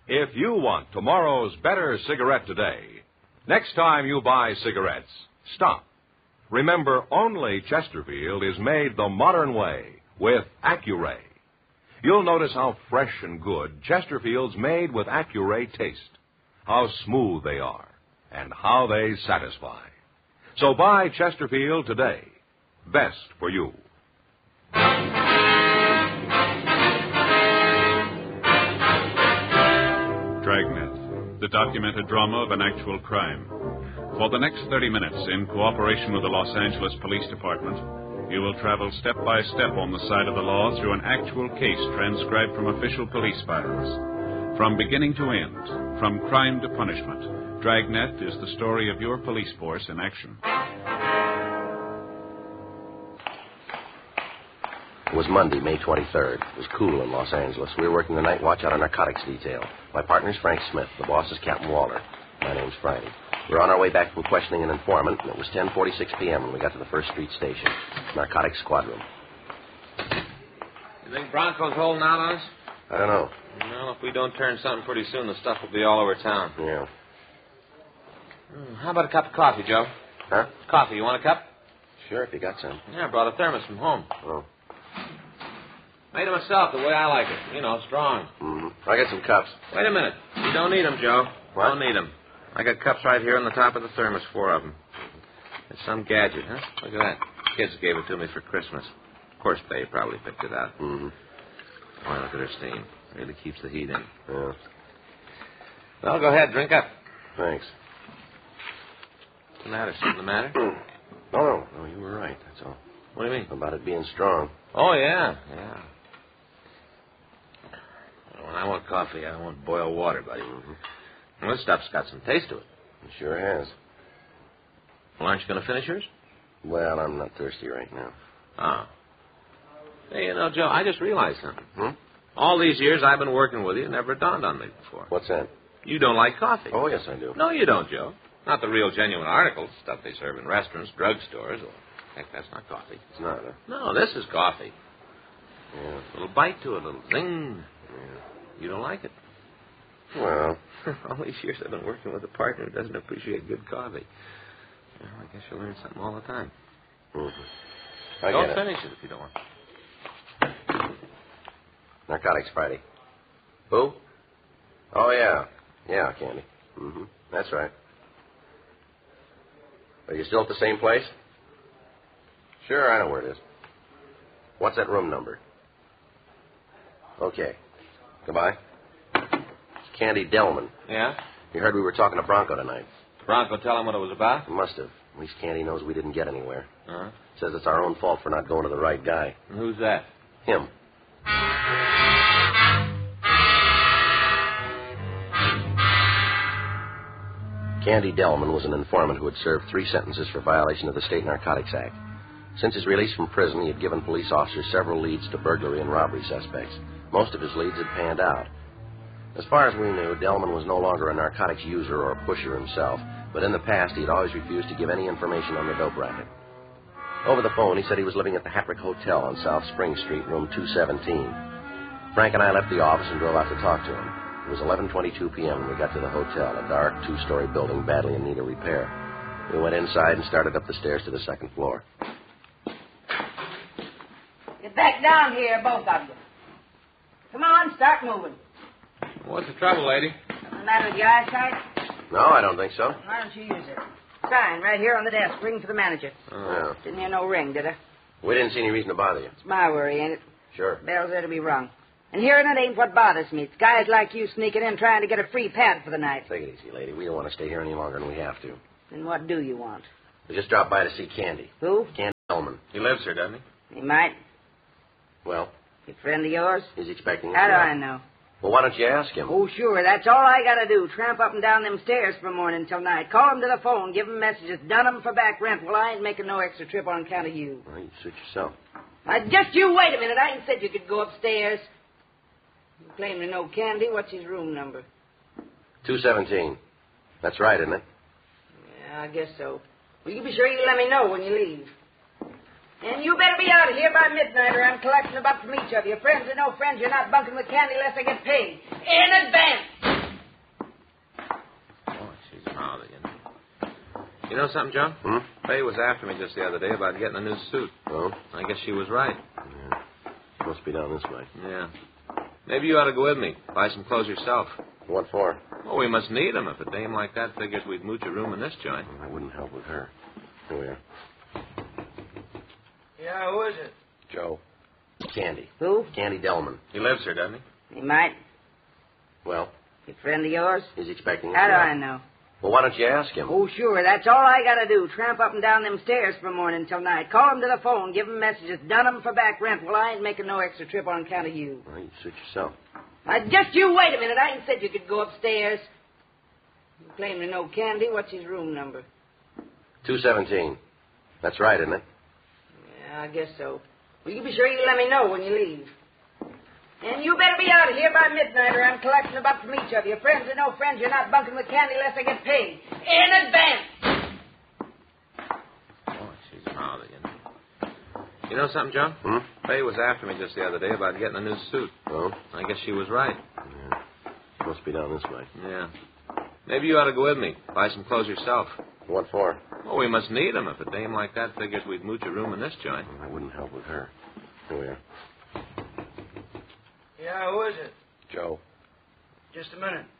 if you want tomorrow's better cigarette today, next time you buy cigarettes, stop. Remember, only Chesterfield is made the modern way with Accuray. You'll notice how fresh and good Chesterfield's made with Accuray taste, how smooth they are, and how they satisfy. So buy Chesterfield today. Best for you. Dragnet, the documented drama of an actual crime. For the next 30 minutes, in cooperation with the Los Angeles Police Department, you will travel step by step on the side of the law through an actual case transcribed from official police files. From beginning to end, from crime to punishment, Dragnet is the story of your police force in action. It was Monday, May 23rd. It was cool in Los Angeles. We were working the night watch out of narcotics detail. My partner's Frank Smith. The boss is Captain Waller. My name's Friday. We were on our way back from questioning an informant, and it was 10:46 p.m. when we got to the First Street Station. Narcotics Squad Room. You think Bronco's holding out on us? I don't know. Well, if we don't turn something pretty soon, the stuff will be all over town. Yeah. How about a cup of coffee, Joe? Huh? Coffee. You want a cup? Sure, if you got some. Yeah, I brought a thermos from home. Oh. Made it myself the way I like it. You know, strong. Mm-hmm. I got some cups. Wait a minute. You don't need them, Joe. What? Don't need them. I got cups right here on the top of the thermos, 4 of them. It's some gadget, huh? Look at that. Kids gave it to me for Christmas. Of course, they probably picked it out. Mm-hmm. Boy, look at her steam. Really keeps the heat in. Yeah. Well, go ahead. Drink up. Thanks. What's the matter? Something the matter? No, you were right, that's all. What do you mean? About it being strong. Oh, yeah. When I want coffee, I want boiled water, buddy. Mm-hmm. Well, this stuff's got some taste to it. It sure has. Well, aren't you going to finish yours? Well, I'm not thirsty right now. Oh. Hey, you know, Joe, I just realized something. Hmm? All these years I've been working with you, it never dawned on me before. What's that? You don't like coffee. Oh, yes, I do. No, you don't, Joe. Not the real genuine articles, stuff they serve in restaurants, drugstores. Heck, that's not coffee. It's not, huh? No, this is coffee. Yeah. A little bite to it, a little zing. Yeah. You don't like it. Well. All these years I've been working with a partner who doesn't appreciate good coffee. Well, I guess you'll learn something all the time. Mm-hmm. I Don't get it. finish it if you don't want. Narcotics Friday. Who? Oh, yeah. Yeah, Candy. Mm-hmm. That's right. Are you still at the same place? Sure, I know where it is. What's that room number? Okay. Goodbye. It's Candy Delman. Yeah? You heard we were talking to Bronco tonight. Bronco tell him what it was about? He must have. At least Candy knows we didn't get anywhere. Uh-huh. Says it's our own fault for not going to the right guy. And who's that? Him. Candy Delman was an informant who had served 3 sentences for violation of the State Narcotics Act. Since his release from prison, he had given police officers several leads to burglary and robbery suspects. Most of his leads had panned out. As far as we knew, Delman was no longer a narcotics user or pusher himself, but in the past he had always refused to give any information on the dope racket. Over the phone, he said he was living at the Haprick Hotel on South Spring Street, room 217. Frank and I left the office and drove out to talk to him. It was 11:22 p.m. when we got to the hotel, a dark, 2-story building badly in need of repair. We went inside and started up the stairs to the 2nd floor. Get back down here, both of you. Come on, start moving. What's the trouble, lady? Something the matter with your eyesight? No, I don't think so. Why don't you use it? Sign right here on the desk. Ring for the manager. Yeah. Didn't hear no ring, did I? We didn't see any reason to bother you. It's my worry, ain't it? Sure. Bell's there to be rung. And hearing it ain't what bothers me. It's guys like you sneaking in trying to get a free pad for the night. Take it easy, lady. We don't want to stay here any longer than we have to. Then what do you want? We just dropped by to see Candy. Who? Candy Delman. He lives here, doesn't he? He might. Well, A friend of yours? he's expecting us. How do I know? Well, why don't you ask him? Oh, sure. That's all I got to do. Tramp up and down them stairs from morning till night. Call him to the phone. Give him messages. Done him for back rent. Well, I ain't making no extra trip on account of you. Well, you suit yourself. Just you wait a minute. I ain't said you could go upstairs. You claim to know Candy. What's his room number? 217. That's right, isn't it? Yeah, I guess so. Well, you be sure you let me know when you leave. And you better be out of here by midnight or I'm collecting a buck from each of you. Friends or no friends, you're not bunking with Candy unless I get paid. In advance. You know something, John? Faye was after me just the other day about getting a new suit. Oh? I guess she was right. Yeah. Must be down this way. Yeah. Maybe you ought to go with me. Buy some clothes yourself. What for? Well, we must need 'em. If a dame like that figures we'd mooch a room in this joint. I wouldn't help with her. Here we are. Yeah, who is it? Joe. Candy. Who? Candy Delman. He lives here, doesn't he? He might. Well, A friend of yours? he's expecting us. How do now. I know? Well, why don't you ask him? Oh, sure. That's all I gotta do. Tramp up and down them stairs from morning till night. Call him to the phone. Give him messages. Done 'em for back rent. Well, I ain't making no extra trip on account of you. Well, you suit yourself. Just you wait a minute. I ain't said you could go upstairs. You claim to know Candy. What's his room number? 217. That's right, isn't it? Yeah, I guess so. Well, you be sure you let me know when you leave. And you better be out of here by midnight, or I'm collecting a buck from each of you. Friends or no friends, you're not bunking with Candy unless I get paid. In advance. Oh, she's mouthy, you know. You know something, John? Faye was after me just the other day about getting a new suit. Oh? I guess she was right. Yeah. Must be down this way. Yeah. Maybe you ought to go with me. Buy some clothes yourself. What for? Well, we must need 'em. If a dame like that figures we'd mooch a room in this joint. I wouldn't help with her. Here we are. Yeah, who is it? Joe. Just a minute.